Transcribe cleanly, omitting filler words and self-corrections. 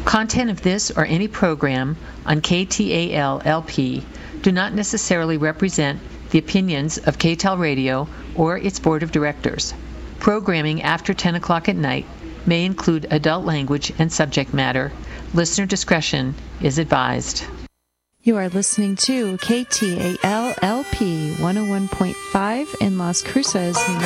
Content of this or any program on KTAL-LP do not necessarily represent the opinions of KTAL Radio or its board of directors. Programming after 10 o'clock at night may include adult language and subject matter. Listener discretion is advised. You are listening to KTAL-LP 101.5 in Las Cruces, New Mexico.